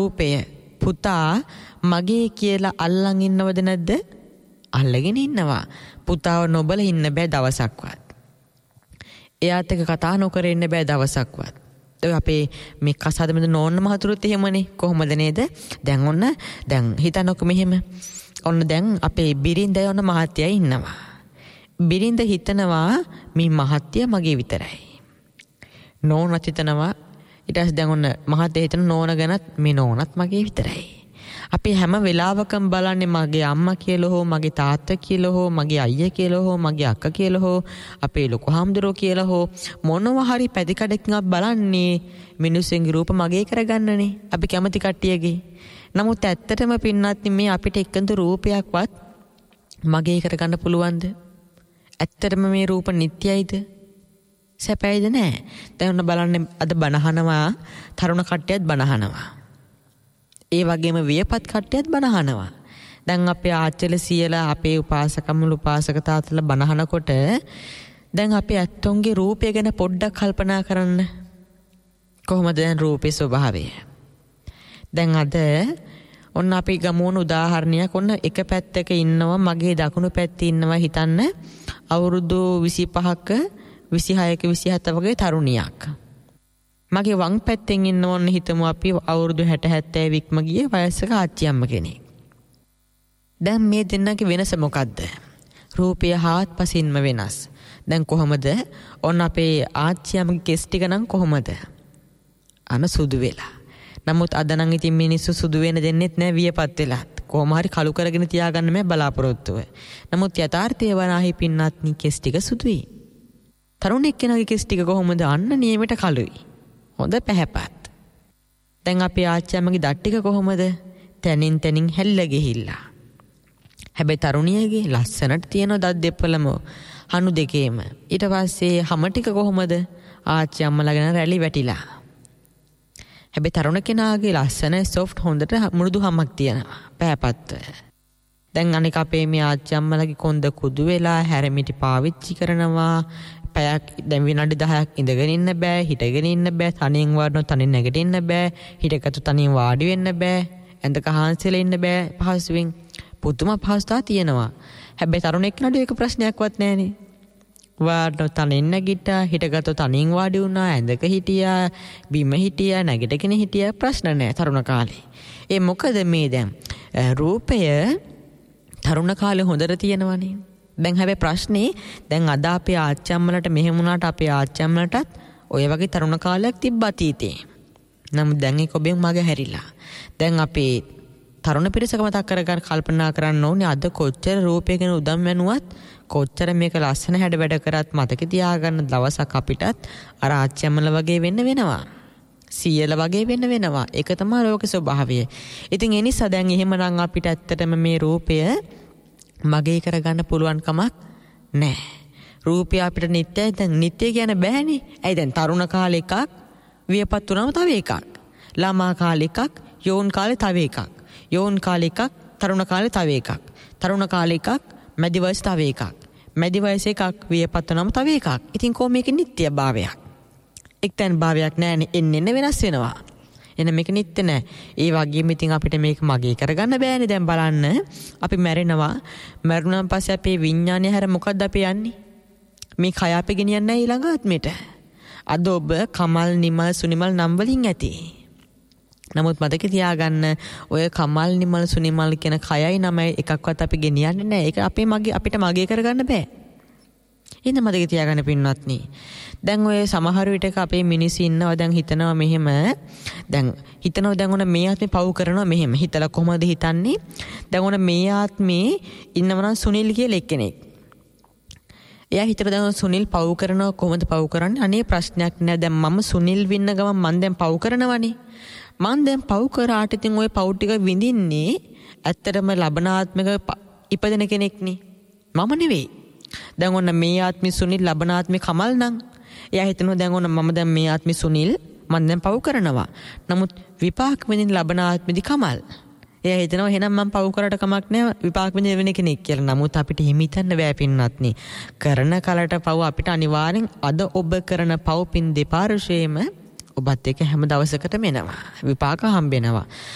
රූපය පුතා මගේ කියලා අල්ලන් ඉන්නවද නැද්ද? අල්ලගෙන ඉන්නවා. පුතාව නොබල ඉන්න බෑ දවසක්වත්. එයාත් එක්ක කතා නොකර ඉන්න බෑ දවසක්වත්. අපේ මේ කසාදමෙද නෝන්න මහතුරුත් එහෙමනේ. කොහොමද නේද? දැන් හිතන්නකො මෙහෙම. ඔන්න දැන් අපේ බිරින්දයි ඔන්න මහත්තයයි ඉන්නවා. බිරින්ද හිතනවා මේ මහත්තය මගේ විතරයි. නෝනත් හිතනවා ඊට පස්සේ දැන් ඔන්න මහත්තයා හිතන නෝන ගැනත් මේ නෝනත් මගේ විතරයි. අපි හැම වෙලාවකම බලන්නේ මගේ අම්මා කියලා හෝ මගේ තාත්තා කියලා හෝ මගේ අයියා කියලා හෝ මගේ අක්කා කියලා හෝ අපේ ලොකු හාමුදුරුවෝ කියලා හෝ මොනවා හරි පැතිකඩකින් බලන්නේ මිනිස්සුන්ගේ රූප මගේ කරගන්නනේ. අපි කැමති කට්ටියගේ. නමුත් ඇත්තටම පින්නත් මේ අපිට එකඳු රූපයක්වත් මගේ කරගන්න පුළුවන්ද? ඇත්තටම මේ රූප නිට්ටයයිද? සැපයිද නැහැ. දැන් ඔන්න බලන්න අද බනහනවා තරුණ කට්ටියත් බනහනවා. ඒ වගේම වියපත් කට්ටියත් බනහනවා. දැන් අපේ ආච්චිලා සීයලා අපේ උපාසකම්මුළු උපාසක තාත්තලා බනහනකොට දැන් අපේ ඇත්තොන්ගේ රූපය ගැන පොඩ්ඩක් කල්පනා කරන්න. කොහොමද දැන් රූපේ ස්වභාවය? දැන් අද ඔන්න අපි ගමුණු උදාහරණයක්. ඔන්න එක පැත්තක ඉන්නවා මගේ දකුණු පැත්තේ ඉන්නවා හිතන්න අවුරුදු 25ක 26ක 27 වගේ තරුණියක්. මගේ වම් පැත්තෙන් ඉන්න ඕන හිතමු අපි අවුරුදු 60 70 වික්ම ගිය වයසක ආච්චි අම්ම කෙනෙක්. දැන් මේ දෙන්නගේ වෙනස මොකද්ද? රූපය හාත්පසින්ම වෙනස්. දැන් කොහොමද? ඔන්න අපේ ආච්චි අම්මගේ කෙස් ටික නම් කොහොමද? සුදු වෙලා. නමුත් අද නම් ඉතින් මිනිස්සු සුදු වෙන දෙන්නෙත් නෑ වියපත් වෙලාත්. කොහොම හරි කළු කරගෙන තියාගන්න මේ බලාපොරොත්තුව. නමුත් යථාර්ථය වනාහි පින්නත්නි කෙස් ටික සුදුයි. තරුණෙක් කෙනාගේ කෙස් ටික කොහොමද? අන්න නියමයට කළුයි. හොඳ පැහැපත්. දැන් අපේ ආච්චි අම්මගේ දත් ටික කොහොමද? තනින් හැල්ල ගිහිල්ලා. හැබැයි තරුණියගේ ලස්සනට තියෙන දත් දෙපළම හනු දෙකේම. ඊට පස්සේ හම ටික කොහොමද? ආච්චි අම්මලාගෙන රැලි වැටිලා. හැබැයි තරුණ කෙනාගේ ලස්සන සොෆ්ට් හොඳට මෘදු හමක් තියෙනවා පැහැපත්ව. දැන් අනික අපේ මේ ආච්චි අම්මලාගේ කොන්ද කුදු වෙලා හැරමිටි පාවිච්චි කරනවා. පැයක් දැන් විනාඩි 10ක් ඉඳගෙන ඉන්න බෑ, හිටගෙන ඉන්න බෑ, තනියෙන් වාඩිවෙන්න තනියෙන් නැගිටින්න බෑ, හිටගත්තු තනියෙන් වාඩි වෙන්න බෑ, ඇඳක හාන්සිලා ඉන්න බෑ පහසුවෙන්. පුදුම අපහසුතාව තියෙනවා. හැබැයි තරුණෙක් නඩු එක ප්‍රශ්නයක්වත් නැහනේ. වාඩිව තනියෙන් නැගිට්ටා, හිටගත්තු තනියෙන් වාඩි වුණා, ඇඳක හිටියා, බිම හිටියා, නැගිටගෙන හිටියා, ප්‍රශ්න නැහැ තරුණ කාලේ. ඒ මොකද මේ දැන් රූපය තරුණ කාලේ හොඳට තියෙනවනේ. දැන් හැබැයි ප්‍රශ්නේ දැන් අද අපේ ආච්චි අම්මලට මෙහෙම වුණාට අපේ ආච්චි අම්මලටත් ඔය වගේ තරුණ කාලයක් තිබ්බා අතීතේ. නමුත් දැන් ඒක ඔබෙන් මග හැරිලා. දැන් අපේ තරුණ පිරිසක මතක් කරගන්න කල්පනා කරන්න ඕනේ අද කොච්චර රූපය ගැන උදම් වෙනුවත් කොච්චර මේක ලස්සන හැඩ වැඩ කරත් මතක තියාගන්න දවසක් අපිටත් අර ආච්චි අම්මලා වගේ වෙන්න වෙනවා. සීයලා වගේ වෙන්න වෙනවා. ඒක තමයි ලෝක ස්වභාවය. ඉතින් ඒ නිසා දැන් එහෙමනම් අපිට ඇත්තටම මේ රූපය මගේ කරගන්න පුළුවන් කමක් නැහැ. රූපය අපිට නිත්‍යයි. දැන් නිත්‍ය කියන බෑනේ. ඇයි දැන් තරුණ කාලේ එකක් වියපත් වුණාම තව එකක්. ළමා කාලේ එකක්, යෝන් කාලේ තව එකක්. යෝන් කාලේ එකක්, තරුණ කාලේ තව එකක්. තරුණ කාලේ එකක්, මැදි වයස තව එකක්. මැදි වයස එකක් වියපත් වුණාම තව එකක්. ඉතින් කොහොම මේක නිත්‍ය භාවයක්. එක්තැන් භාවයක් නැහැනේ. එන්න වෙනස් වෙනවා. එන මේක නිත්‍ය නෑ. ඒ වගේම ඉතින් අපිට මේක මගේ කරගන්න බෑනේ. දැන් බලන්න අපි මැරෙනවා. මැරුණාන් පස්සේ අපේ විඥානය හැර මොකද්ද අපි යන්නේ? මේ කය අපි ගෙනියන්නේ ඊළඟ ආත්මෙට. අද ඔබ කමල් නිමල් සුනිමල් නම් වලින් ඇති. නමුත් මතක තියාගන්න ඔය කමල් නිමල් සුනිමල් කියන කයයි නමයි එකක්වත් අපි ගෙනියන්නේ නෑ. ඒක අපිට මගේ කරගන්න බෑ. ඉන්න මතක තියාගන්න පින්වත්නි. දැන් ඔය සමහර විටක අපේ මිනිස්සු ඉන්නවා දැන් හිතනවා මෙහෙම දැන් ඔන්න මේ ආත්මේ පව් කරනවා මෙහෙම හිතලා කොහොමද හිතන්නේ? දැන් ඔන්න මේ ආත්මේ ඉන්නවනම් සුනිල් කියලා එක්කෙනෙක්. එයා හිතලා දැන් සුනිල් පව් කරනවා කොහොමද පව් කරන්නේ? අනේ ප්‍රශ්නයක් නෑ. දැන් මම සුනිල් වින්න ගමන් මං දැන් පව් කරනවනේ. මං දැන් පව් කරාට ඉතින් ඔය පව් ටික විඳින්නේ ඇත්තටම ලබනාත්මක ඉපදෙන කෙනෙක්නේ. මම නෙවෙයි. දැන් ඔන්න මේ ආත්මේ සුනිල් ලබනාත්මේ කමල් නම් එයා හිතනවා දැන් ඔන්න මම දැන් මේ ආත්මේ සුනිල් මම දැන් පව් කරනවා. නමුත් විපාක වෙනින් ලබන ආත්මෙදි කමල්. එයා හිතනවා එහෙනම් මම පව් කරාට කමක් නැහැ විපාක වෙන කෙනෙක් කියලා. නමුත් අපිට එහෙම හිතන්න බෑ පින්නත්නි. කරන කලට පව් අපිට අනිවාර්යෙන් අද ඔබ කරන පව් පින් දෙපාර්ශ්වයේම ඔබත් එක්ක හැම දවසකටම එනවා. විපාක හම්බෙනවා.